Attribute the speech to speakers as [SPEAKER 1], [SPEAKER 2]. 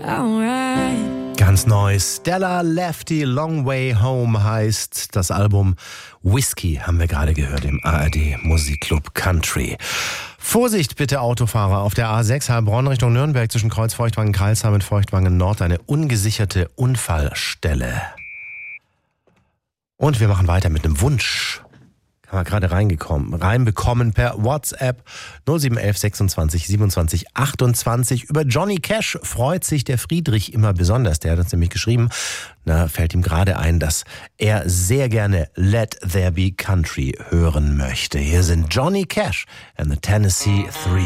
[SPEAKER 1] alright.
[SPEAKER 2] Ganz neu, Stella Lefty Long Way Home heißt das Album. Whiskey haben wir gerade gehört im ARD Musikclub Country. Vorsicht bitte Autofahrer auf der A6 Heilbronn Richtung Nürnberg zwischen Kreuz Feuchtwangen-Kreilsheim und Feuchtwangen-Nord eine ungesicherte Unfallstelle. Und wir machen weiter mit einem Wunsch. Haben wir gerade reinbekommen per WhatsApp 0711 26 27 28. Über Johnny Cash freut sich der Friedrich immer besonders. Der hat uns nämlich geschrieben, fällt ihm gerade ein, dass er sehr gerne Let There Be Country hören möchte. Hier sind Johnny Cash and the Tennessee Three.